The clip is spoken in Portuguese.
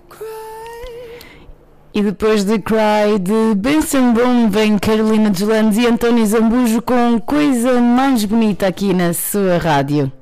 E depois de Cry de Benson Boone vem Carolina Deslandes e António Zambujo com Coisa Mais Bonita aqui na sua rádio.